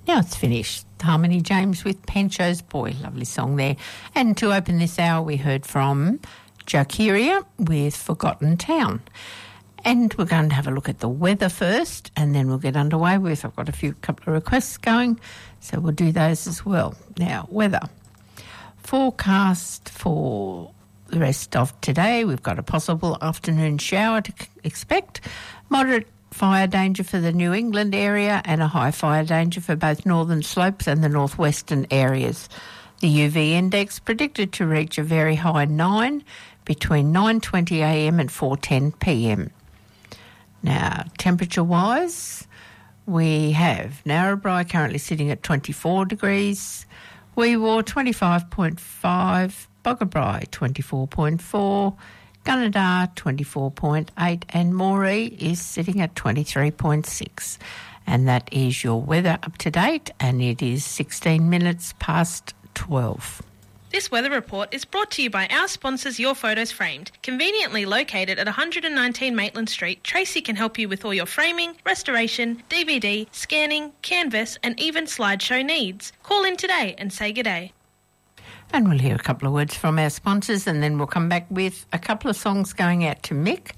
Now it's finished. Harmony James with Pancho's Boy. Lovely song there. And to open this hour, we heard from Jokeria with Forgotten Town. And we're going to have a look at the weather first, and then we'll get underway with, I've got a couple of requests going, so we'll do those as well. Now, weather. Forecast for the rest of today, we've got a possible afternoon shower to expect, moderate fire danger for the New England area and a high fire danger for both northern slopes and the northwestern areas. The UV index predicted to reach a very high 9 between 9:20am and 4:10pm. Now, temperature-wise, we have Narrabri currently sitting at 24 degrees, Weewar 25.5, Boggabri 24.4, Gunnedah 24.8 and Moree is sitting at 23.6. And that is your weather up to date, and it is 16 minutes past 12. This weather report is brought to you by our sponsors Your Photos Framed. Conveniently located at 119 Maitland Street, Tracy can help you with all your framing, restoration, DVD, scanning, canvas and even slideshow needs. Call in today and say g'day. And we'll hear a couple of words from our sponsors, and then we'll come back with a couple of songs going out to Mick.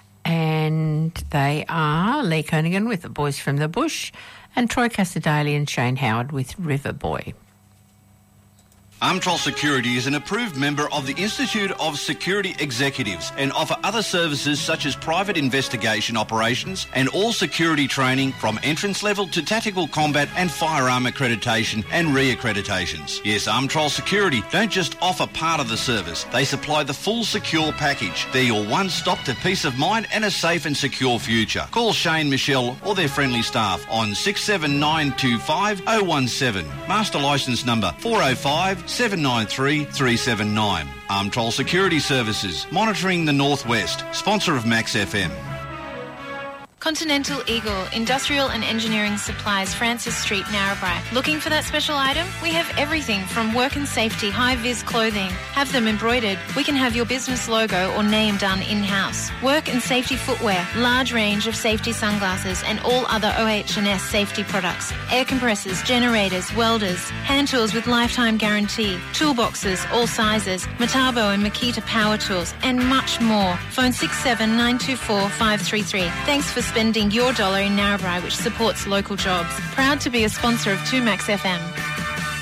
And they are Lee Kernaghan with The Boys from the Bush and Troy Casadale and Shane Howard with River Boy. Armtrol Security is an approved member of the Institute of Security Executives and offer other services such as private investigation operations and all security training from entrance level to tactical combat and firearm accreditation and re-accreditations. Yes, Armtrol Security don't just offer part of the service, they supply the full secure package. They're your one-stop to peace of mind and a safe and secure future. Call Shane, Michelle or their friendly staff on 67925 017. Master licence number 405 793 379. Armtrol Security Services, monitoring the Northwest, sponsor of Max FM. Continental Eagle, Industrial and Engineering Supplies, Francis Street, Narrabri. Looking for that special item? We have everything from work and safety, high-vis clothing. Have them embroidered. We can have your business logo or name done in-house. Work and safety footwear, large range of safety sunglasses and all other OH&S safety products. Air compressors, generators, welders, hand tools with lifetime guarantee, toolboxes, all sizes, Metabo and Makita power tools, and much more. Phone 67924 533. Thanks for spending your dollar in Narrabri, which supports local jobs. Proud to be a sponsor of 2Max FM.